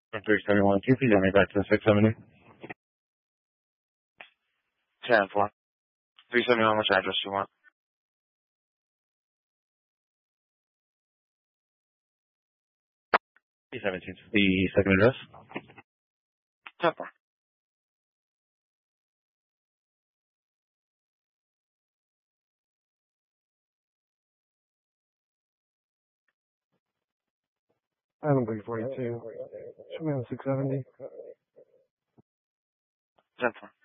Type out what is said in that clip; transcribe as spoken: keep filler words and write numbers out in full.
From three seventy-one, can you please get me back to the six seventy? ten four. three seventy-one, which address do you want? three seventeen, the second address? ten four. Islandbury forty-two. Show me on six seventy. ten four.